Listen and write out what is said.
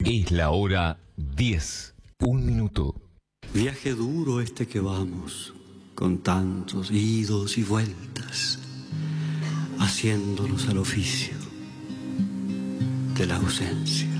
Es la hora 10, 1 minuto. Viaje duro este que vamos, con tantos idos y vueltas, haciéndonos al oficio de la ausencia.